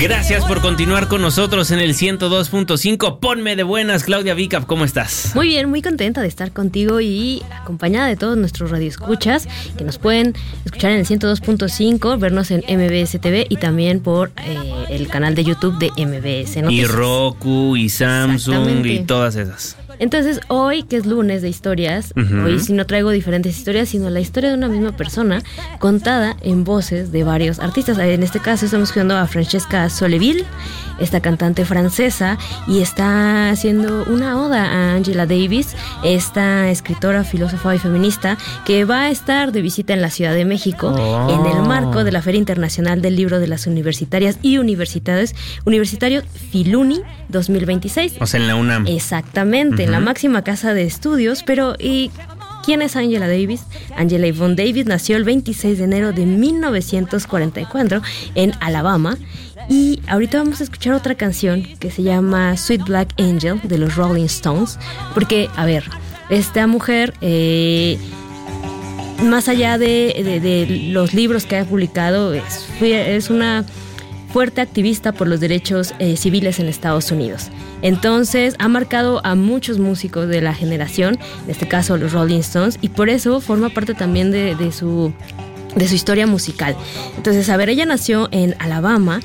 Gracias por continuar con nosotros en el 102.5. Ponme de buenas, Claudia Vicap, ¿cómo estás? Muy bien, muy contenta de estar contigo y acompañada de todos nuestros radioescuchas que nos pueden escuchar en el 102.5, vernos en MBS TV y también por el canal de YouTube de MBS Noticias. Y Roku y Samsung y todas esas. Entonces, hoy, que es lunes de historias, hoy sí no traigo diferentes historias, sino la historia de una misma persona contada en voces de varios artistas. En este caso estamos escuchando a Francesca Solleville, esta cantante francesa, y está haciendo una oda a Angela Davis, esta escritora, filósofa y feminista, que va a estar de visita en la Ciudad de México en el marco de la Feria Internacional del Libro de las Universitarias y Universitarios Filuni 2026. O sea, en la UNAM. Exactamente, en la máxima casa de estudios. Pero, ¿y quién es Angela Davis? Angela Yvonne Davis nació el 26 de enero de 1944 en Alabama. Y ahorita vamos a escuchar otra canción que se llama Sweet Black Angel de los Rolling Stones. Porque, a ver, esta mujer, más allá de los libros que ha publicado, es una fuerte activista por los derechos civiles en Estados Unidos. Entonces ha marcado a muchos músicos de la generación, en este caso los Rolling Stones, y por eso forma parte también de su historia musical. Entonces, a ver, ella nació en Alabama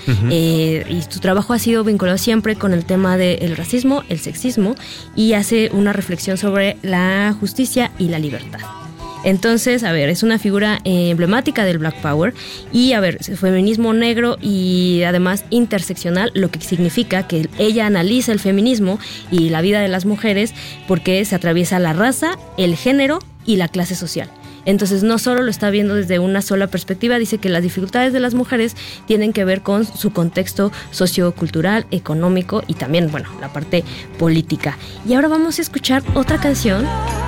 y su trabajo ha sido vinculado siempre con el tema del racismo, el sexismo, y hace una reflexión sobre la justicia y la libertad. Entonces, a ver, es una figura emblemática del Black Power y, a ver, feminismo negro y además interseccional, lo que significa que ella analiza el feminismo y la vida de las mujeres porque se atraviesa la raza, el género y la clase social. Entonces no solo lo está viendo desde una sola perspectiva, dice que las dificultades de las mujeres tienen que ver con su contexto sociocultural, económico y también, bueno, la parte política. Y ahora vamos a escuchar otra canción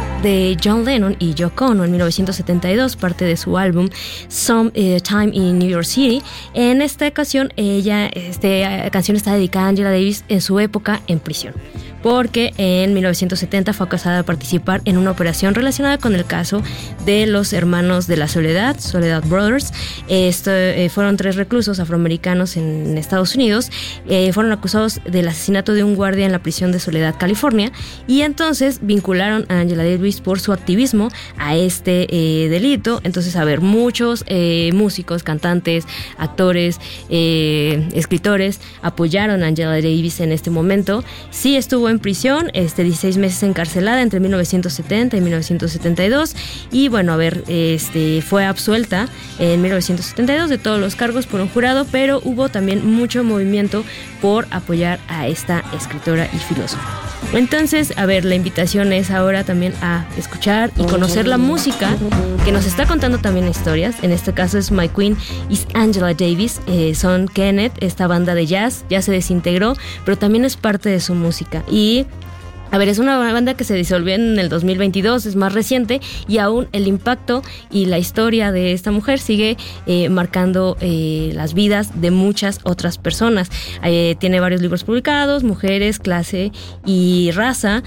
de John Lennon y Yoko Ono en 1972, parte de su álbum Some Time in New York City. En esta ocasión, esta canción está dedicada a Angela Davis en su época en prisión, porque en 1970 fue acusada de participar en una operación relacionada con el caso de los hermanos de la Soledad Brothers. Fueron 3 reclusos afroamericanos en Estados Unidos, fueron acusados del asesinato de un guardia en la prisión de Soledad, California, y entonces vincularon a Angela Davis por su activismo a este delito. Entonces, a ver, muchos músicos, cantantes, actores, escritores apoyaron a Angela Davis en este momento. Sí estuvo en prisión, 16 meses encarcelada entre 1970 y 1972, y bueno, a ver, fue absuelta en 1972 de todos los cargos por un jurado, pero hubo también mucho movimiento por apoyar a esta escritora y filósofa. Entonces, a ver, la invitación es ahora también a escuchar y conocer la música que nos está contando también historias. En este caso es My Queen is Angela Davis, son Kenneth, esta banda de jazz, ya se desintegró, pero también es parte de su música. Y a ver, es una banda que se disolvió en el 2022, es más reciente, y aún el impacto y la historia de esta mujer sigue marcando las vidas de muchas otras personas. Tiene varios libros publicados, Mujeres, Clase y Raza,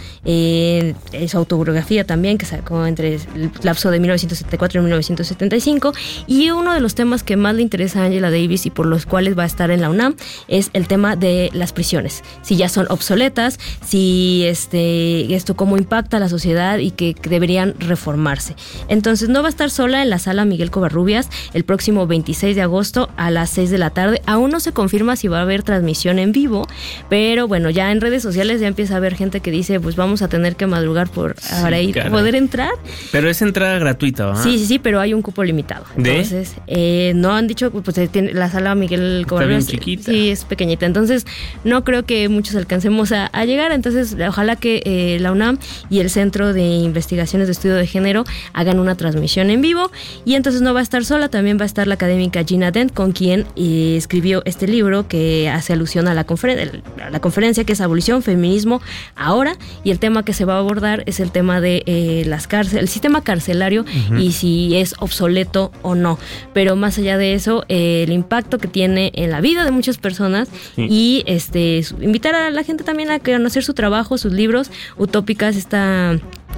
su autobiografía también, que sacó entre el lapso de 1974 y 1975, y uno de los temas que más le interesa a Angela Davis y por los cuales va a estar en la UNAM es el tema de las prisiones, si ya son obsoletas, si esto cómo impacta a la sociedad y que deberían reformarse. Entonces no va a estar sola en la sala Miguel Covarrubias el próximo 26 de agosto a las 6 de la tarde. Aún no se confirma si va a haber transmisión en vivo, pero bueno, ya en redes sociales ya empieza a haber gente que dice, pues vamos a tener que madrugar para poder entrar. Pero es entrada gratuita, ¿verdad? Sí, pero hay un cupo limitado. Entonces, no han dicho, pues la sala Miguel Covarrubias está bien chiquita. Sí, es pequeñita. Entonces, no creo que muchos alcancemos a llegar. Entonces, ojalá que la UNAM y el Centro de Investigaciones de Estudio de Género hagan una transmisión en vivo. Y entonces no va a estar sola, también va a estar la académica Gina Dent, con quien escribió este libro que hace alusión a la conferencia, que es Abolición, Feminismo, Ahora, y el tema que se va a abordar es el tema de las cárceles, el sistema carcelario y si es obsoleto o no. Pero más allá de eso, el impacto que tiene en la vida de muchas personas y invitar a la gente también a conocer su trabajo, sus libros. Utópicas, esta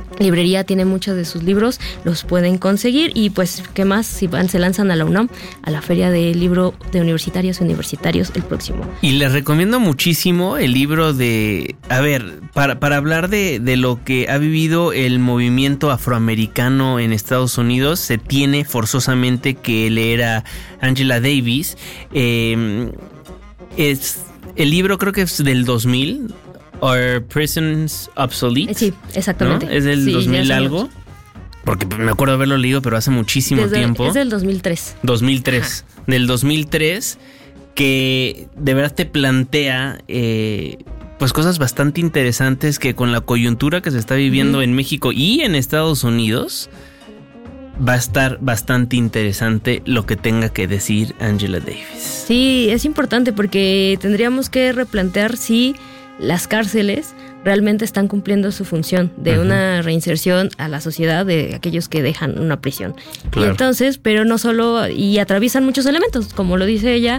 librería tiene muchos de sus libros, los pueden conseguir. Y pues, ¿qué más? Si se lanzan a la UNAM, a la Feria del Libro de Universitarios y Universitarios el próximo. Y les recomiendo muchísimo el libro de... A ver, para hablar de lo que ha vivido el movimiento afroamericano en Estados Unidos, se tiene forzosamente que leer a Angela Davis. El libro creo que es del 2000... Are Prisons Obsolete? Sí, exactamente. ¿No? Es del 2000 algo. Porque me acuerdo de haberlo leído, pero hace muchísimo tiempo. Es del 2003. 2003. Ajá. Del 2003, que de verdad te plantea pues cosas bastante interesantes que con la coyuntura que se está viviendo en México y en Estados Unidos, va a estar bastante interesante lo que tenga que decir Angela Davis. Sí, es importante porque tendríamos que replantear si las cárceles realmente están cumpliendo su función de una reinserción a la sociedad de aquellos que dejan una prisión. Claro. Y entonces, pero no solo, y atraviesan muchos elementos, como lo dice ella,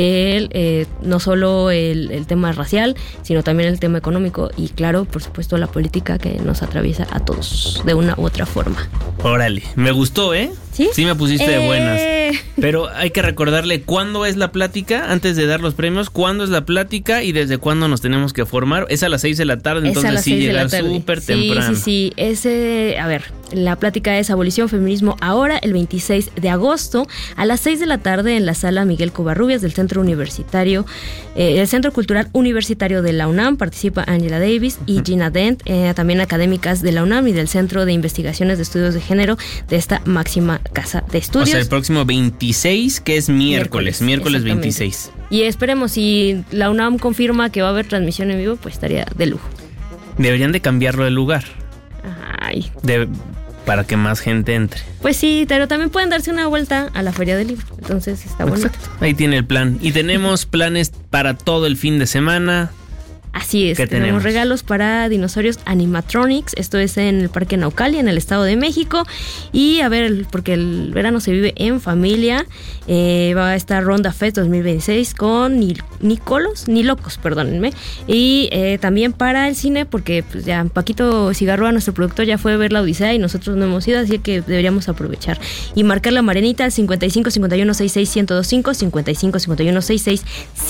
no solo el tema racial, sino también el tema económico y claro, por supuesto, la política que nos atraviesa a todos de una u otra forma. Órale, me gustó, ¿eh? Sí, sí me pusiste de buenas. Pero hay que recordarle cuándo es la plática, antes de dar los premios, cuándo es la plática y desde cuándo nos tenemos que formar. Es a las 6 de la tarde, entonces sí llegar súper temprano. Sí. A ver, la plática es Abolición, Feminismo Ahora, el 26 de agosto, a las 6 de la tarde en la sala Miguel Covarrubias del Centro Universitario, el Centro Cultural Universitario de la UNAM. Participa Angela Davis y Gina Dent, también académicas de la UNAM y del Centro de Investigaciones de Estudios de Género de esta máxima casa de estudios. O sea, el próximo 26, que es miércoles 26. Y esperemos, si la UNAM confirma que va a haber transmisión en vivo, pues estaría de lujo. Deberían de cambiarlo de lugar. Ay. Para que más gente entre. Pues sí, pero también pueden darse una vuelta a la Feria del Libro. Entonces está bonito. Ahí tiene el plan. Y tenemos planes para todo el fin de semana. Así es, tenemos regalos para Dinosaurios Animatronics. Esto es en el Parque Naucali, en el Estado de México. Y a ver, porque el verano se vive en familia, va a estar Ronda Fest 2026 con Nilocos, perdónenme. Y también para el cine, porque pues ya Paquito Cigarroa, nuestro productor, ya fue a ver La Odisea y nosotros no hemos ido, así que deberíamos aprovechar. Y marcar la marenita al 55 51 66 1025, 55 51 66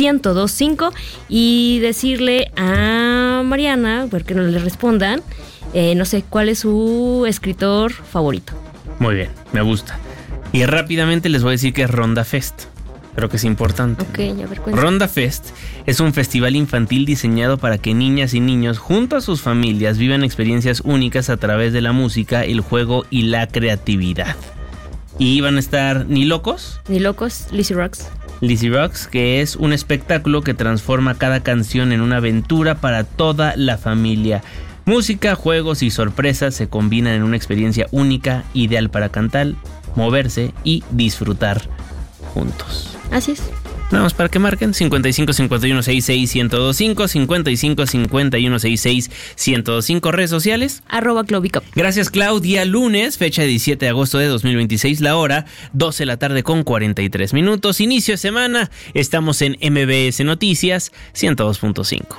1025 y decirle a Mariana, porque no le respondan, no sé, ¿cuál es su escritor favorito? Muy bien, me gusta. Y rápidamente les voy a decir que es Ronda Fest. Creo que es importante. Ok, a ver, cuéntame. Ronda Fest es un festival infantil diseñado para que niñas y niños, junto a sus familias, vivan experiencias únicas a través de la música, el juego y la creatividad. Y van a estar Nilocos, Lizzy Rocks. Lizzy Rocks, que es un espectáculo que transforma cada canción en una aventura para toda la familia. Música, juegos y sorpresas se combinan en una experiencia única, ideal para cantar, moverse y disfrutar juntos. Así es. Nada más para que marquen 55 51 66 1025, 55 51 66 1025, redes sociales @Clovicop. Gracias, Claudia. Lunes, fecha 17 de agosto de 2026, la hora 12 de la tarde con 43 minutos. Inicio de semana, estamos en MBS Noticias 102.5.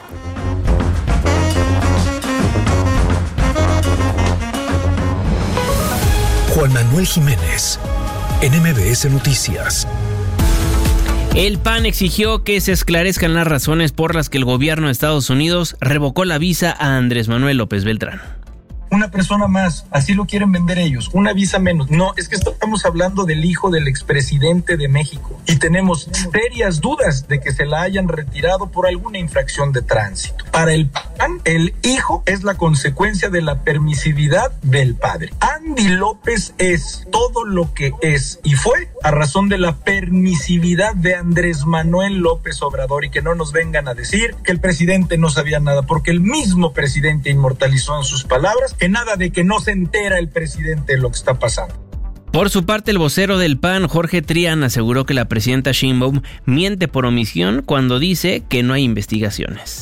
Juan Manuel Jiménez, en MBS Noticias. El PAN exigió que se esclarezcan las razones por las que el gobierno de Estados Unidos revocó la visa a Andrés Manuel López Beltrán. Una persona más, así lo quieren vender ellos, una visa menos. No, es que estamos hablando del hijo del expresidente de México y tenemos serias dudas de que se la hayan retirado por alguna infracción de tránsito. Para el PAN, el hijo es la consecuencia de la permisividad del padre. Andy López es todo lo que es y fue a razón de la permisividad de Andrés Manuel López Obrador, y que no nos vengan a decir que el presidente no sabía nada, porque el mismo presidente inmortalizó en sus palabras que nada de que no se entera el presidente de lo que está pasando. Por su parte, el vocero del PAN, Jorge Trián, aseguró que la presidenta Sheinbaum miente por omisión cuando dice que no hay investigaciones.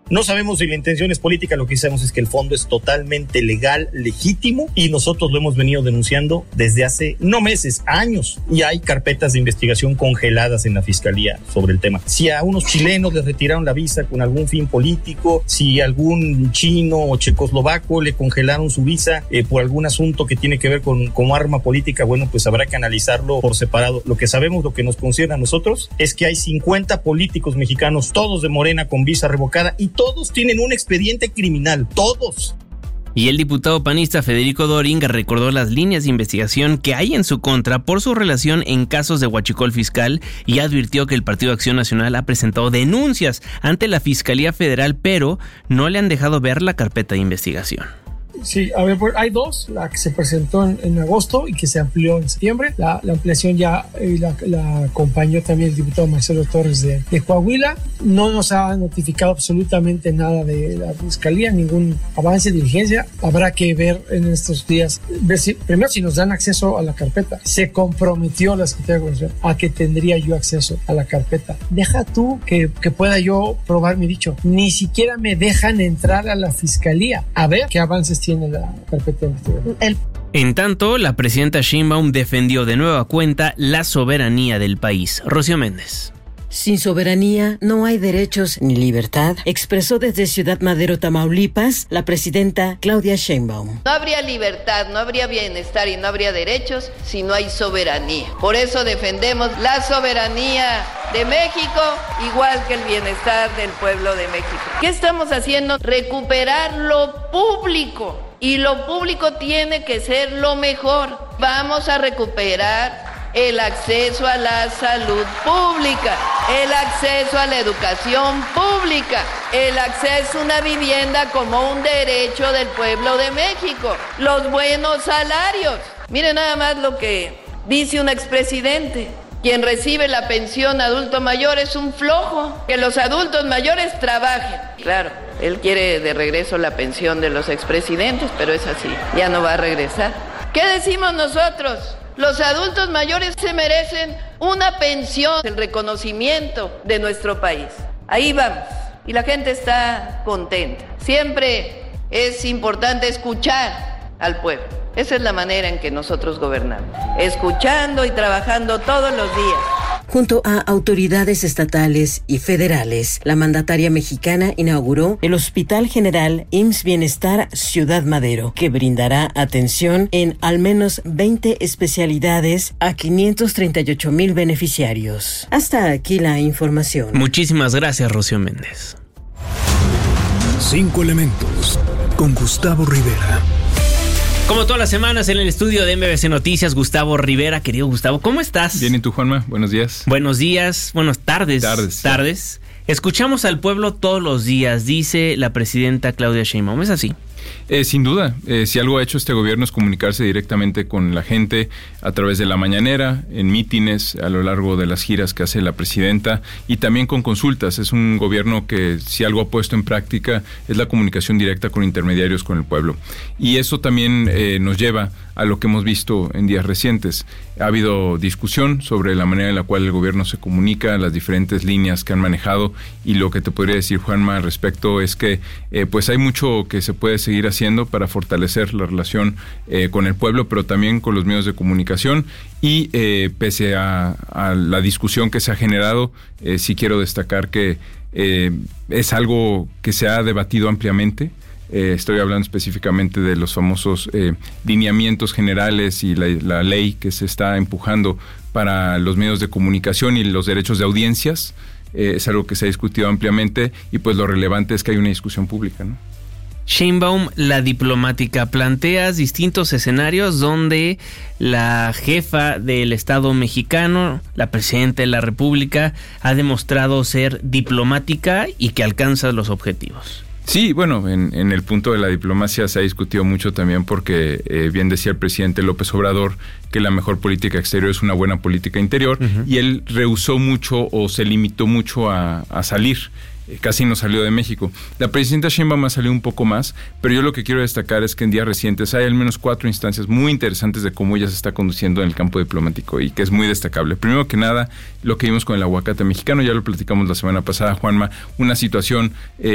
No sabemos si la intención es política, lo que sabemos es que el fondo es totalmente legal, legítimo, y nosotros lo hemos venido denunciando desde hace, no meses, años, y hay carpetas de investigación congeladas en la Fiscalía sobre el tema. Si a unos chilenos les retiraron la visa con algún fin político, si a algún chino o checoslovaco le congelaron su visa por algún asunto que tiene que ver con arma política, bueno, pues habrá que analizarlo por separado. Lo que sabemos, lo que nos concierne a nosotros, es que hay 50 políticos mexicanos, todos de Morena, con visa revocada, y todos tienen un expediente criminal, todos. Y el diputado panista Federico Doring recordó las líneas de investigación que hay en su contra por su relación en casos de huachicol fiscal y advirtió que el Partido Acción Nacional ha presentado denuncias ante la Fiscalía Federal, pero no le han dejado ver la carpeta de investigación. Sí, a ver, hay 2, la que se presentó en agosto y que se amplió en septiembre. La ampliación ya la acompañó también el diputado Marcelo Torres de Coahuila. No nos ha notificado absolutamente nada de la Fiscalía, ningún avance, diligencia. Habrá que ver en estos días, ver primero si nos dan acceso a la carpeta. Se comprometió la Secretaría de Gobernación a que tendría yo acceso a la carpeta. Deja tú que pueda yo probar mi dicho. Ni siquiera me dejan entrar a la Fiscalía a ver qué avances tiene la carpeta de investigación. En tanto, la presidenta Sheinbaum defendió de nueva cuenta la soberanía del país. Rocío Méndez. Sin soberanía no hay derechos ni libertad, expresó desde Ciudad Madero, Tamaulipas, la presidenta Claudia Sheinbaum. No habría libertad, no habría bienestar y no habría derechos si no hay soberanía. Por eso defendemos la soberanía de México, igual que el bienestar del pueblo de México. ¿Qué estamos haciendo? Recuperar lo público. Y lo público tiene que ser lo mejor. Vamos a recuperar el acceso a la salud pública, el acceso a la educación pública, el acceso a una vivienda como un derecho del pueblo de México, los buenos salarios. Miren nada más lo que dice un expresidente. Quien recibe la pensión adulto mayor es un flojo, que los adultos mayores trabajen. Claro, él quiere de regreso la pensión de los expresidentes, pero es así, ya no va a regresar. ¿Qué decimos nosotros? Los adultos mayores se merecen una pensión, el reconocimiento de nuestro país. Ahí vamos, y la gente está contenta. Siempre es importante escuchar al pueblo. Esa es la manera en que nosotros gobernamos, escuchando y trabajando todos los días. Junto a autoridades estatales y federales, la mandataria mexicana inauguró el Hospital General IMSS Bienestar Ciudad Madero, que brindará atención en al menos 20 especialidades a 538,000 beneficiarios. Hasta aquí la información. Muchísimas gracias, Rocío Méndez. 5 elementos con Gustavo Rivera. Como todas las semanas en el estudio de MBC Noticias, Gustavo Rivera. Querido Gustavo, ¿cómo estás? Bien, ¿y tú, Juanma? Buenos días. Buenos días, buenas tardes. Tardes. Escuchamos al pueblo todos los días, dice la presidenta Claudia Sheinbaum. ¿Es así? Sin duda, si algo ha hecho este gobierno es comunicarse directamente con la gente a través de la mañanera, en mítines, a lo largo de las giras que hace la presidenta y también con consultas. Es un gobierno que si algo ha puesto en práctica es la comunicación directa con intermediarios con el pueblo. Y eso también nos lleva a lo que hemos visto en días recientes. Ha habido discusión sobre la manera en la cual el gobierno se comunica, las diferentes líneas que han manejado, y lo que te podría decir, Juanma, al respecto es que pues hay mucho que se puede seguir haciendo para fortalecer la relación con el pueblo, pero también con los medios de comunicación, y pese a la discusión que se ha generado, sí quiero destacar que es algo que se ha debatido ampliamente. Estoy hablando específicamente de los famosos lineamientos generales y la ley que se está empujando para los medios de comunicación y los derechos de audiencias. Es algo que se ha discutido ampliamente y pues lo relevante es que hay una discusión pública, ¿no? Sheinbaum, la diplomática, planteas distintos escenarios donde la jefa del Estado mexicano, la presidenta de la República, ha demostrado ser diplomática y que alcanza los objetivos. Sí, bueno, en el punto de la diplomacia se ha discutido mucho también porque bien decía el presidente López Obrador que la mejor política exterior es una buena política interior, y él rehusó mucho o se limitó mucho a salir. casi no salió de México. La presidenta Sheinbaum ha salido un poco más, pero yo lo que quiero destacar es que en días recientes hay al menos 4 instancias muy interesantes de cómo ella se está conduciendo en el campo diplomático y que es muy destacable. Primero que nada, lo que vimos con el aguacate mexicano, ya lo platicamos la semana pasada, Juanma, una situación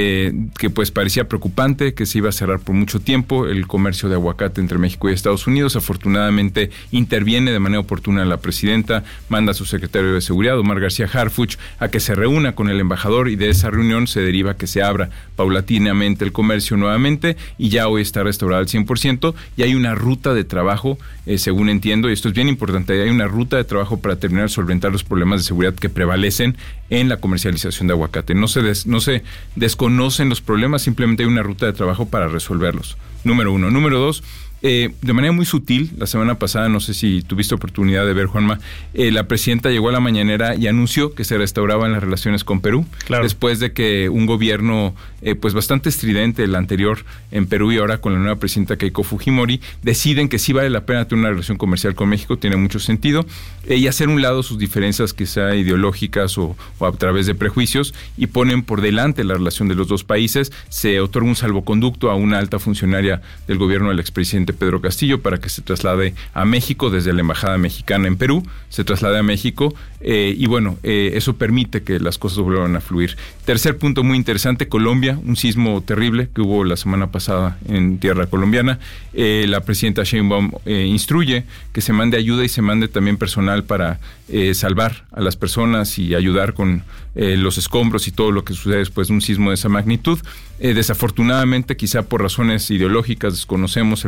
que pues parecía preocupante, que se iba a cerrar por mucho tiempo el comercio de aguacate entre México y Estados Unidos. Afortunadamente interviene de manera oportuna la presidenta, manda a su secretario de Seguridad, Omar García Harfuch, a que se reúna con el embajador y de esa reunión se deriva que se abra paulatinamente el comercio nuevamente y ya hoy está restaurado al 100% y hay una ruta de trabajo, según entiendo, y esto es bien importante, hay una ruta de trabajo para terminar de solventar los problemas de seguridad que prevalecen en la comercialización de aguacate. No se desconocen los problemas, simplemente hay una ruta de trabajo para resolverlos. Número 1. Número 2, de manera muy sutil, la semana pasada, no sé si tuviste oportunidad de ver, Juanma, la presidenta llegó a la mañanera y anunció que se restauraban las relaciones con Perú, claro, después de que un gobierno pues bastante estridente, el anterior en Perú y ahora con la nueva presidenta Keiko Fujimori, deciden que sí vale la pena tener una relación comercial con México, tiene mucho sentido, y hacer un lado sus diferencias quizá ideológicas o a través de prejuicios y ponen por delante la relación de los dos países. Se otorga un salvoconducto a una alta funcionaria del gobierno del expresidente Pedro Castillo para que se traslade a México desde la embajada mexicana en Perú, se traslade a México y bueno, eso permite que las cosas vuelvan a fluir. Tercer punto muy interesante, Colombia, un sismo terrible que hubo la semana pasada en tierra colombiana. La presidenta Sheinbaum instruye que se mande ayuda y se mande también personal para salvar a las personas y ayudar con los escombros y todo lo que sucede después de un sismo de esa magnitud. Desafortunadamente, quizá por razones ideológicas, desconocemos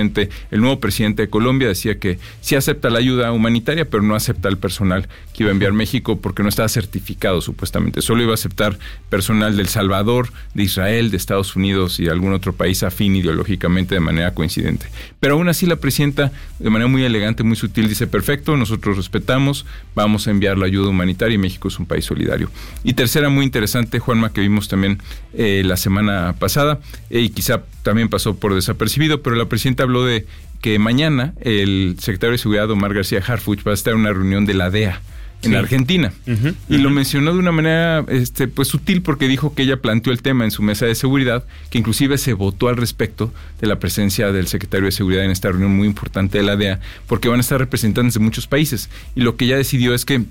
el nuevo presidente de Colombia decía que sí acepta la ayuda humanitaria, pero no acepta el personal que iba a enviar México porque no estaba certificado supuestamente. Solo iba a aceptar personal del Salvador, de Israel, de Estados Unidos y de algún otro país afín ideológicamente de manera coincidente. Pero aún así la presidenta, de manera muy elegante, muy sutil, dice: perfecto, nosotros respetamos, vamos a enviar la ayuda humanitaria y México es un país solidario. Y tercera, muy interesante, Juanma, que vimos también la semana pasada, y quizá también pasó por desapercibido, pero la presidenta habló de que mañana el secretario de Seguridad, Omar García Harfuch, va a estar en una reunión de la DEA en la Argentina. Y lo mencionó de una manera pues sutil, porque dijo que ella planteó el tema en su mesa de seguridad, que inclusive se votó al respecto de la presencia del secretario de Seguridad en esta reunión muy importante de la DEA, porque van a estar representantes de muchos países. Y lo que ella decidió es que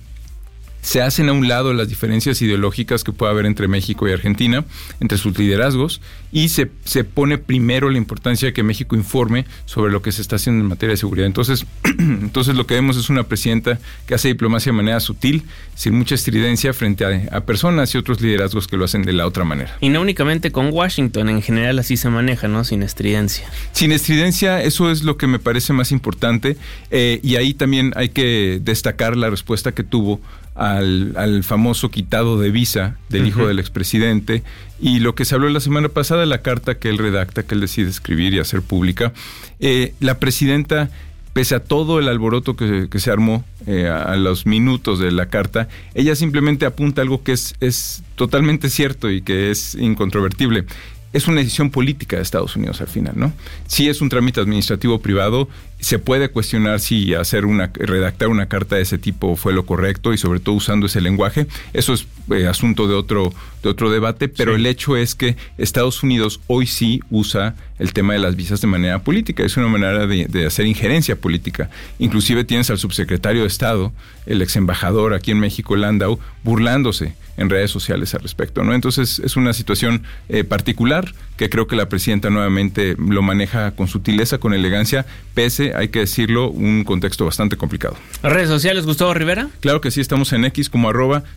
se hacen a un lado las diferencias ideológicas que puede haber entre México y Argentina, entre sus liderazgos, y se pone primero la importancia de que México informe sobre lo que se está haciendo en materia de seguridad. Entonces lo que vemos es una presidenta que hace diplomacia de manera sutil, sin mucha estridencia frente a personas y otros liderazgos que lo hacen de la otra manera. Y no únicamente con Washington, en general así se maneja, ¿no? Sin estridencia. Sin estridencia, eso es lo que me parece más importante, y ahí también hay que destacar la respuesta que tuvo al famoso quitado de visa del hijo del expresidente, y lo que se habló la semana pasada, la carta que él redacta, que él decide escribir y hacer pública. La presidenta, pese a todo el alboroto que se armó a los minutos de la carta, ella simplemente apunta algo que es totalmente cierto y que es incontrovertible. Es una decisión política de Estados Unidos al final, ¿no? Si es un trámite administrativo privado, se puede cuestionar si redactar una carta de ese tipo fue lo correcto, y sobre todo usando ese lenguaje. Eso es asunto de otro debate, pero sí. El hecho es que Estados Unidos hoy sí usa el tema de las visas de manera política. Es una manera de hacer injerencia política. Inclusive tienes al subsecretario de Estado, el ex embajador aquí en México, Landau, burlándose en redes sociales al respecto, ¿no? Entonces es una situación particular que creo que la presidenta nuevamente lo maneja con sutileza, con elegancia, pese, hay que decirlo, un contexto bastante complicado. ¿Redes sociales, Gustavo Rivera? Claro que sí, estamos en X como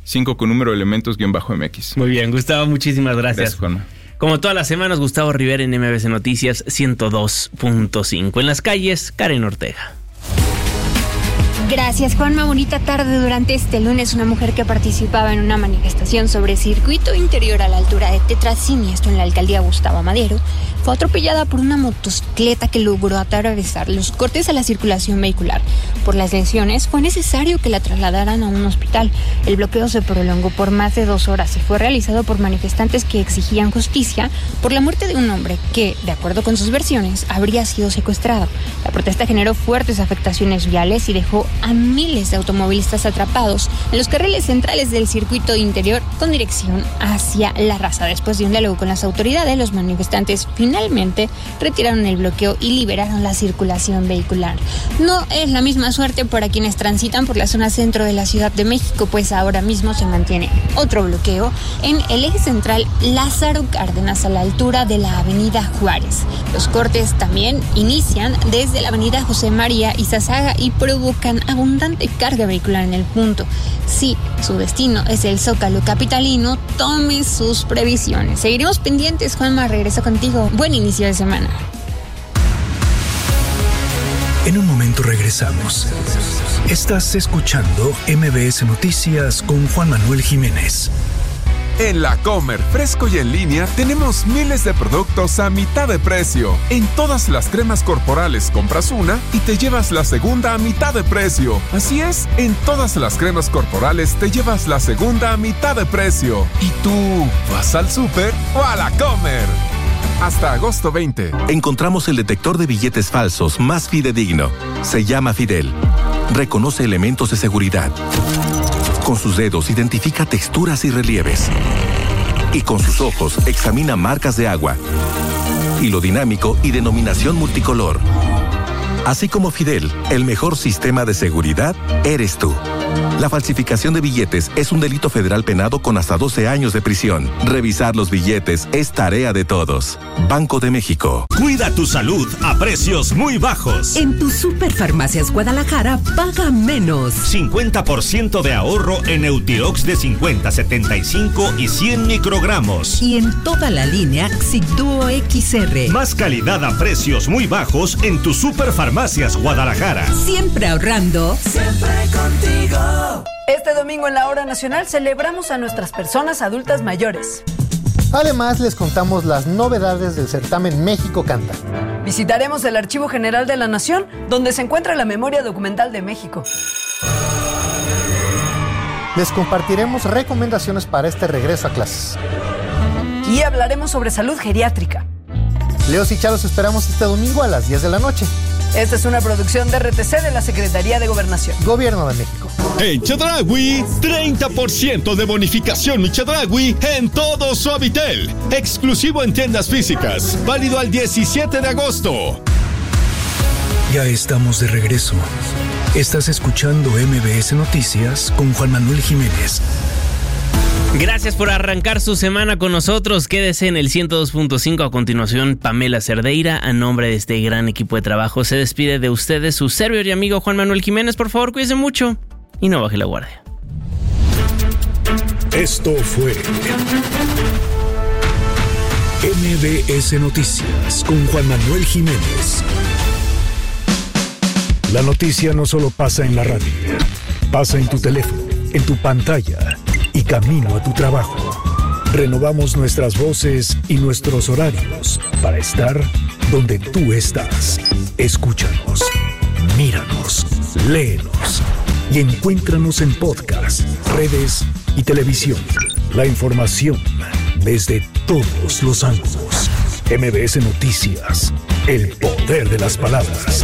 @5 Muy bien, Gustavo, muchísimas gracias. Gracias, Juanma. Como todas las semanas, Gustavo Rivera en MBC Noticias 102.5. En las calles, Karen Ortega. Gracias, Juanma. Bonita tarde. Durante este lunes, una mujer que participaba en una manifestación sobre circuito interior a la altura de Tetra, siniestro en la alcaldía Gustavo Madero, fue atropellada por una motocicleta que logró atravesar los cortes a la circulación vehicular. Por las lesiones fue necesario que la trasladaran a un hospital. El bloqueo se prolongó por más de 2 horas y fue realizado por manifestantes que exigían justicia por la muerte de un hombre que, de acuerdo con sus versiones, habría sido secuestrado. La protesta generó fuertes afectaciones viales y dejó a miles de automovilistas atrapados en los carriles centrales del circuito interior con dirección hacia La Raza. Después de un diálogo con las autoridades, los manifestantes finalmente retiraron el bloqueo y liberaron la circulación vehicular. No es la misma suerte para quienes transitan por la zona centro de la Ciudad de México, pues ahora mismo se mantiene otro bloqueo en el eje central Lázaro Cárdenas a la altura de la avenida Juárez. Los cortes también inician desde la avenida José María Izazaga y provocan abundante carga vehicular en el punto. Si su destino es el Zócalo capitalino, tome sus previsiones. Seguiremos pendientes. Juanma, regreso contigo. Buen inicio de semana. En un momento regresamos. Estás escuchando MBS Noticias con Juan Manuel Jiménez. En La Comer, fresco y en línea, tenemos miles de productos a mitad de precio. En todas las cremas corporales compras una y te llevas la segunda a mitad de precio. Así es, en todas las cremas corporales te llevas la segunda a mitad de precio. ¿Y tú vas al súper o a La Comer? Hasta agosto 20. Encontramos el detector de billetes falsos más fidedigno. Se llama Fidel. Reconoce elementos de seguridad. Con sus dedos identifica texturas y relieves. Y con sus ojos examina marcas de agua. Hilo dinámico y denominación multicolor. Así como Fidel, el mejor sistema de seguridad eres tú. La falsificación de billetes es un delito federal penado con hasta 12 años de prisión. Revisar los billetes es tarea de todos. Banco de México. Cuida tu salud a precios muy bajos. En tu Superfarmacias Guadalajara paga menos. 50% de ahorro en Eutirox de 50, 75 y 100 microgramos. Y en toda la línea Xigduo XR. Más calidad a precios muy bajos en tu Superfarmacias Guadalajara. Siempre ahorrando. Siempre contigo. Este domingo en la Hora Nacional celebramos a nuestras personas adultas mayores. Además, les contamos las novedades del certamen México Canta. Visitaremos el Archivo General de la Nación, donde se encuentra la memoria documental de México. Les compartiremos recomendaciones para este regreso a clases. Y hablaremos sobre salud geriátrica. Leos y Charos esperamos este domingo a las 10 de la noche. Esta es una producción de RTC de la Secretaría de Gobernación. Gobierno de México. En Chedraui, 30% de bonificación Mi Chedraui en todo Suavitel. Exclusivo en tiendas físicas. Válido al 17 de agosto. Ya estamos de regreso. Estás escuchando MBS Noticias con Juan Manuel Jiménez. Gracias por arrancar su semana con nosotros. Quédese en el 102.5. A continuación, Pamela Cerdeira, a nombre de este gran equipo de trabajo, se despide de ustedes su servidor y amigo Juan Manuel Jiménez. Por favor, cuídense mucho y no baje la guardia. Esto fue MBS Noticias con Juan Manuel Jiménez. La noticia no solo pasa en la radio, pasa en tu teléfono, en tu pantalla y camino a tu trabajo. Renovamos nuestras voces y nuestros horarios para estar donde tú estás. Escúchanos, míranos, léenos y encuéntranos en podcast, redes y televisión. La información desde todos los ángulos. MBS Noticias, el poder de las palabras.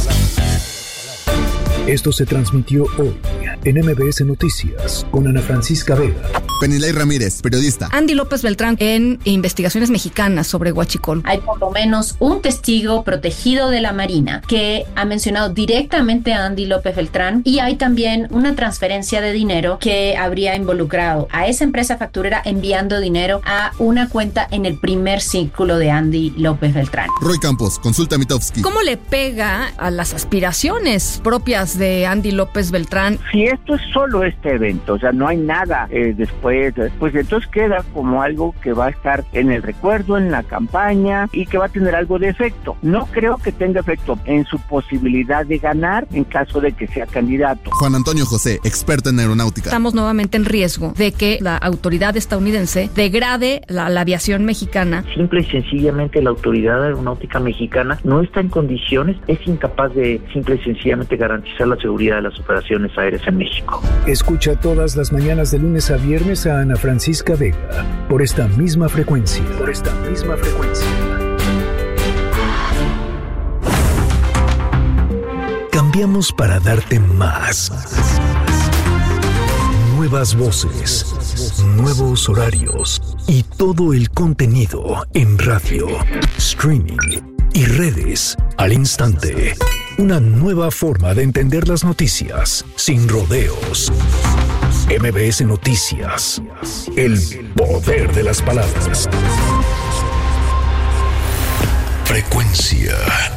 Esto se transmitió hoy en MBS Noticias con Ana Francisca Vega. Penilei Ramírez, periodista. Andy López Beltrán en Investigaciones Mexicanas sobre Huachicol. Hay por lo menos un testigo protegido de la Marina que ha mencionado directamente a Andy López Beltrán, y hay también una transferencia de dinero que habría involucrado a esa empresa facturera enviando dinero a una cuenta en el primer círculo de Andy López Beltrán. Roy Campos, consulta Mitofsky. ¿Cómo le pega a las aspiraciones propias de Andy López Beltrán? Si esto es solo este evento, o sea, no hay nada después pues entonces queda como algo que va a estar en el recuerdo, en la campaña y que va a tener algo de efecto. No creo que tenga efecto en su posibilidad de ganar en caso de que sea candidato. Juan Antonio José, experto en aeronáutica. Estamos nuevamente en riesgo de que la autoridad estadounidense degrade la aviación mexicana. Simple y sencillamente la autoridad aeronáutica mexicana no está en condiciones, es incapaz de simple y sencillamente garantizar la seguridad de las operaciones aéreas en México. Escucha todas las mañanas de lunes a viernes a Ana Francisca Vega por esta misma frecuencia. Cambiamos para darte más. Nuevas voces, nuevos horarios y todo el contenido en radio, streaming y redes al instante. Una nueva forma de entender las noticias sin rodeos. MBS Noticias. El poder de las palabras. Frecuencia.